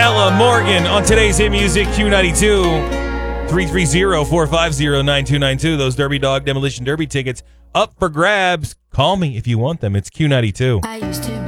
Ella Morgan on today's Hit Music Q92. 330-450-9292. Those Derby Dog Demolition Derby tickets up for grabs. Call me if you want them. It's Q92. I used to be